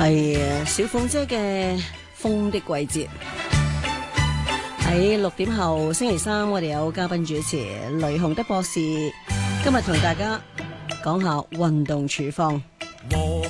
係小鳳姐嘅風的季節。喺6點後星期三，我哋有嘉賓主持雷洪德博士，今日同大家講下運動處方。